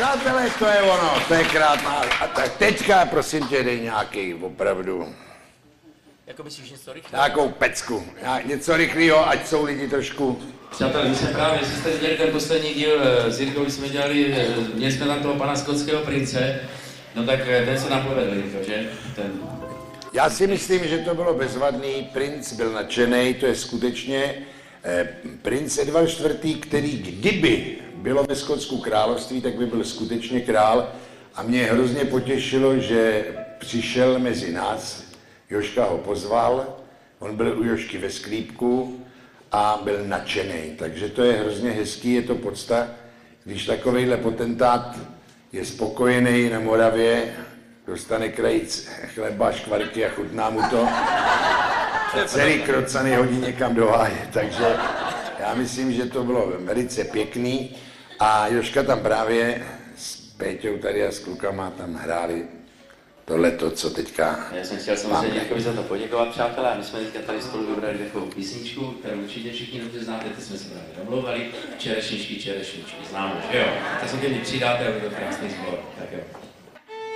Přátelé, to je ono, to je krátná. A tak teďka, prosím tě, dej nějaký opravdu. Jako myslíš něco rychlého? Nějakou pecku. Něco rychlého, ať jsou lidi trošku. Přátelé, my jsme právě, jestli jste viděli ten poslední díl s Jirkou, jsme dělali, měli jsme tam toho pana skotského prince, no tak ten se nám povedl, Jirko, že? Já si myslím, že to bylo bezvadný, princ byl nadšený, to je skutečně princ Edvard IV., který kdyby bylo ve Skotsku království, tak by byl skutečně král a mě hrozně potěšilo, že přišel mezi nás, Jožka ho pozval, on byl u Jožky ve sklípku a byl nadšený, takže to je hrozně hezký, je to podsta, když takovejhle potentát je spokojený na Moravě, dostane krajíc chleba, škvarky a chutná mu to. A celý krocany hodí někam do háje, takže já myslím, že to bylo velice pěkný. A Jožka tam právě s Péťou tady a s klukama tam hráli tohleto, co teďka. Já jsem chtěl samozřejmě Jirkovi za to poděkovat, přátelé, a my jsme teďka tady spolu vybrali takovou písničku, kterou určitě všichni dobře znáte, ty jsme se právě domlouvali, čerešničky, známo, že jo? Tak se ke mně přidáte a bude to krásný sbor, tak jo.